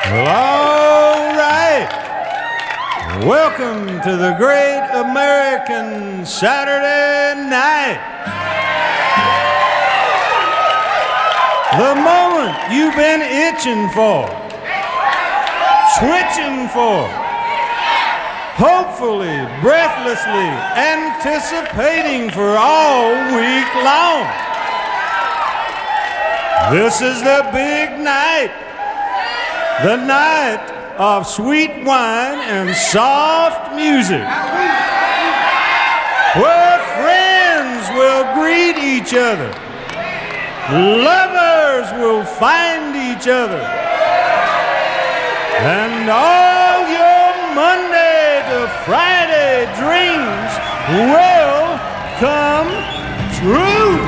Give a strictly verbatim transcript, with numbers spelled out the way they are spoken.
Well, all right. Welcome to the great American Saturday night. The moment you've been itching for, switching for, hopefully, breathlessly anticipating for all week long. This is the big night, the night of sweet wine and soft music, where friends will greet each other, lovers will find each other, and all your Monday to Friday dreams will come true.